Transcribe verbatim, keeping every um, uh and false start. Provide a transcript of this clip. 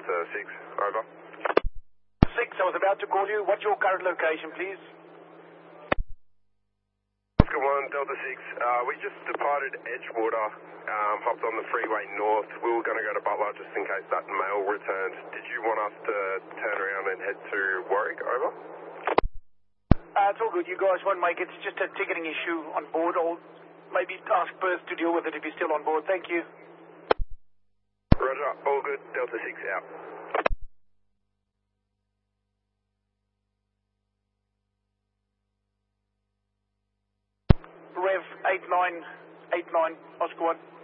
Delta six, over. six, I was about to call you. What's your current location, please? Oscar one, Delta six. Uh, we just departed Edgewater, um, hopped on the freeway north. We were going to go to Butler just in case that mail returned. Did you want us to turn around and head to Warwick, over? Uh, it's all good. You guys won't make it. It's just a ticketing issue on board. I'll maybe ask Perth to deal with it if he's still on board. Thank you. Roger, all good. Delta six out. Rev eight nine eight nine, Oscar one.